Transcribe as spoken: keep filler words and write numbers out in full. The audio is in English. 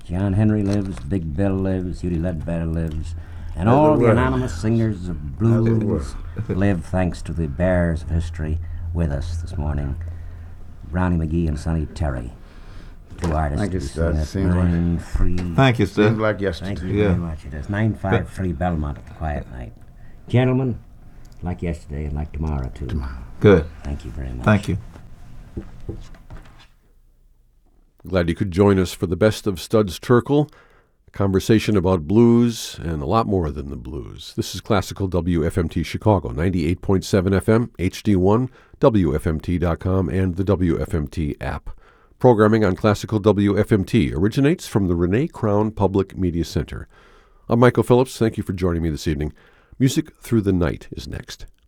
John Henry lives, Big Bill lives, Judy Ledbetter lives, and all the anonymous singers of blues live thanks to the bears of history with us this morning. Brownie McGee and Sonny Terry. Two artists. Thank you, Stud. Nine like, free. Thank you, Stud. Seemed like yesterday. Thank you yeah. very much. It is nine five free Belmont at the Quiet Night. Gentlemen, like yesterday and like tomorrow too. Tomorrow. Good. Thank you very much. Thank you. Glad you could join us for the best of Studs Terkel, a conversation about blues and a lot more than the blues. This is Classical W F M T Chicago, ninety-eight point seven F M, H D one, W F M T dot com, and the W F M T app. Programming on Classical W F M T originates from the Renee Crown Public Media Center. I'm Michael Phillips. Thank you for joining me this evening. Music Through the Night is next.